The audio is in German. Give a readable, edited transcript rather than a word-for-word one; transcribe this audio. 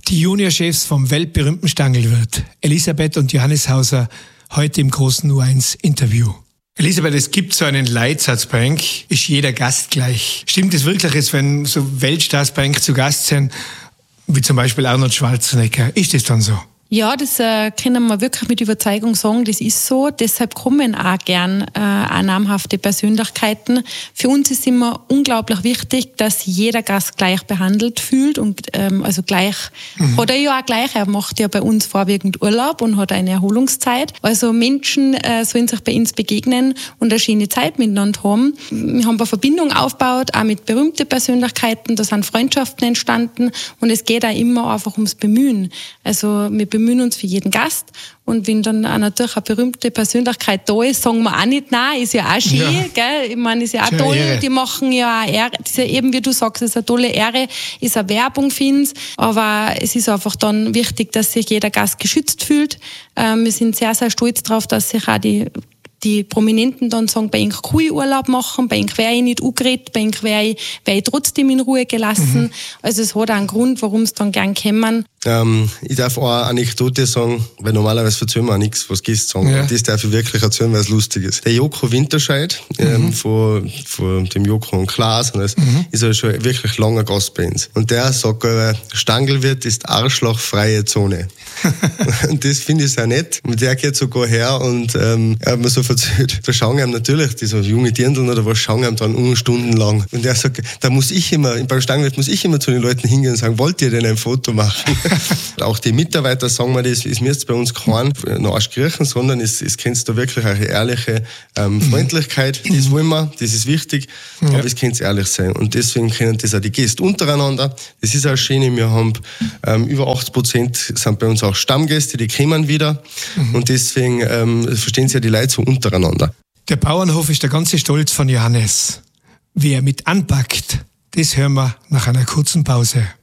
Die Juniorchefs vom weltberühmten Stangelwirt, Elisabeth und Johannes Hauser, heute im großen U1-Interview. Elisabeth, es gibt so einen Leitsatz bei euch, ist jeder Gast gleich. Stimmt es wirklich jetzt, wenn so Weltstars bei euch zu Gast sind, wie zum Beispiel Arnold Schwarzenegger, ist das dann so? Ja, das können wir wirklich mit Überzeugung sagen, das ist so. Deshalb kommen auch gern auch namhafte Persönlichkeiten. Für uns ist immer unglaublich wichtig, dass jeder Gast gleich behandelt fühlt und also gleich hat er ja auch gleich. Er macht ja bei uns vorwiegend Urlaub und hat eine Erholungszeit. Also Menschen sollen sich bei uns begegnen und eine schöne Zeit miteinander haben. Wir haben eine Verbindung aufgebaut, auch mit berühmten Persönlichkeiten. Da sind Freundschaften entstanden und es geht auch immer einfach ums Bemühen. Also wir bemühen uns für jeden Gast und wenn dann auch natürlich eine berühmte Persönlichkeit da ist, sagen wir auch nicht nein, ist ja auch schön, ja. Gell? Ich meine, ist ja auch toll, Ehre. Die machen ja auch Ehre, das ist ja eben, wie du sagst, das ist eine tolle Ehre, ist eine Werbung für uns, aber es ist einfach dann wichtig, dass sich jeder Gast geschützt fühlt. Wir sind sehr, sehr stolz darauf, dass sich auch die Prominenten dann sagen, bei ihnen kann ich Urlaub machen, bei ihnen wäre ich nicht angeredet, bei ihnen wäre ich trotzdem in Ruhe gelassen. Also es hat auch einen Grund, warum sie dann gern kommen. Ich darf auch eine Anekdote sagen, weil normalerweise erzählen wir auch nichts, was Gäste sagen. Ja. Das darf ich wirklich erzählen, weil es lustig ist. Der Joko Winterscheid, von dem Joko und Klaas, und das ist ja schon wirklich langer Gast bei uns. Und der sagt, Stangelwirt ist arschlochfreie Zone. Und das finde ich sehr nett. Und der geht sogar her und er hat mir so erzählt, da schauen ihm natürlich, diese junge Dirndln oder was, schauen ihm dann stundenlang. Und er sagt, beim Stangelwirt muss ich immer zu den Leuten hingehen und sagen, wollt ihr denn ein Foto machen? Auch die Mitarbeiter sagen mir, das ist mir jetzt bei uns kein Arschkriechen, sondern es kennst du wirklich eine ehrliche Freundlichkeit. Das wollen wir, das ist wichtig, aber es kann ehrlich sein. Und deswegen können das auch die Gäste untereinander. Das ist auch schön, wir haben über 80% sind bei uns auch Stammgäste, die kommen wieder. Und deswegen verstehen sich ja die Leute so untereinander. Der Bauernhof ist der ganze Stolz von Johannes. Wie er mit anpackt, das hören wir nach einer kurzen Pause.